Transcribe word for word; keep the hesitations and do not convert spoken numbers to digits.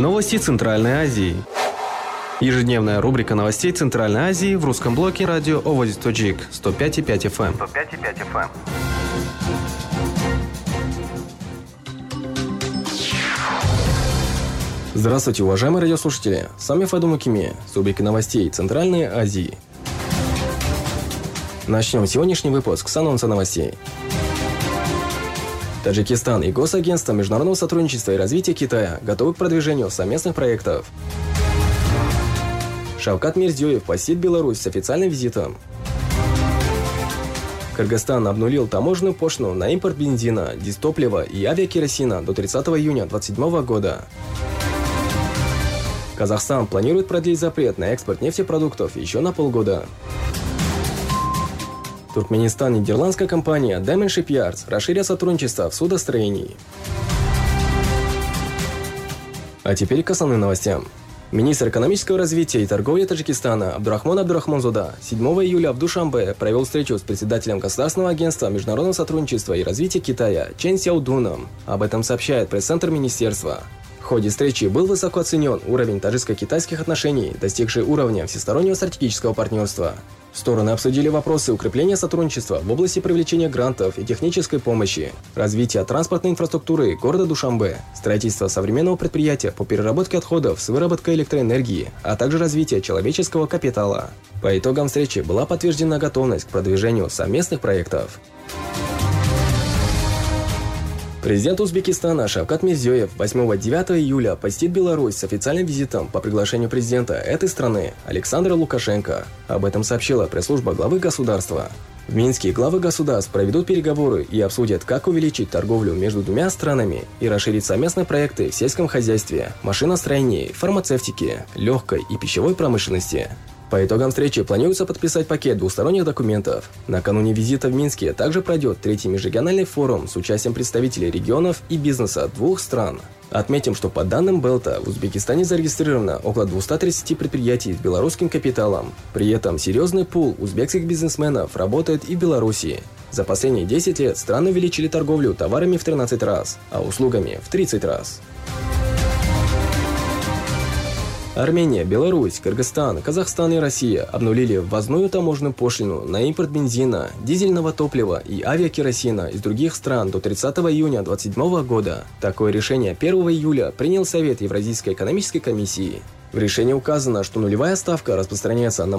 Новости Центральной Азии. Ежедневная рубрика новостей Центральной Азии в русском блоке радио Оводи Тоджик сто пять и пять эф эм. сто пять и пять эф эм. Здравствуйте, уважаемые радиослушатели! С вами Фаду Мукими с рубрикой новостей Центральной Азии. Начнем сегодняшний выпуск с анонса новостей. Таджикистан и Госагентство международного сотрудничества и развития Китая готовы к продвижению совместных проектов. Шавкат Мирзиёев посетит Беларусь с официальным визитом. Кыргызстан обнулил таможенную пошлину на импорт бензина, дизтоплива и авиакеросина до тридцатого июня две тысячи двадцать седьмого года. Казахстан планирует продлить запрет на экспорт нефтепродуктов еще на полгода. Туркменистан и нидерландская компания Diamond Shipyards расширят сотрудничество в судостроении. А теперь к основным новостям. Министр экономического развития и торговли Таджикистана Абдурахман Абдурахманзода седьмого июля в Душанбе провел встречу с председателем Государственного агентства международного сотрудничества и развития Китая Чен Сяодуном. Об этом сообщает пресс-центр министерства. В ходе встречи был высоко оценен уровень таджикско-китайских отношений, достигший уровня всестороннего стратегического партнерства. Стороны обсудили вопросы укрепления сотрудничества в области привлечения грантов и технической помощи, развития транспортной инфраструктуры города Душанбе, строительства современного предприятия по переработке отходов с выработкой электроэнергии, а также развития человеческого капитала. По итогам встречи была подтверждена готовность к продвижению совместных проектов. Президент Узбекистана Шавкат Мирзиёев восьмого-девятого июля посетит Беларусь с официальным визитом по приглашению президента этой страны Александра Лукашенко. Об этом сообщила пресс-служба главы государства. В Минске главы государств проведут переговоры и обсудят, как увеличить торговлю между двумя странами и расширить совместные проекты в сельском хозяйстве, машиностроении, фармацевтике, легкой и пищевой промышленности. По итогам встречи планируется подписать пакет двусторонних документов. Накануне визита в Минске также пройдет третий межрегиональный форум с участием представителей регионов и бизнеса двух стран. Отметим, что по данным Белта в Узбекистане зарегистрировано около двухсот тридцати предприятий с белорусским капиталом. При этом серьезный пул узбекских бизнесменов работает и в Беларуси. За последние десять лет страны увеличили торговлю товарами в тринадцать раз, а услугами в тридцать раз. Армения, Беларусь, Кыргызстан, Казахстан и Россия обнулили ввозную таможенную пошлину на импорт бензина, дизельного топлива и авиакеросина из других стран до тридцатого июня две тысячи двадцать седьмого года. Такое решение первого июля принял Совет Евразийской экономической комиссии. В решении указано, что нулевая ставка распространяется на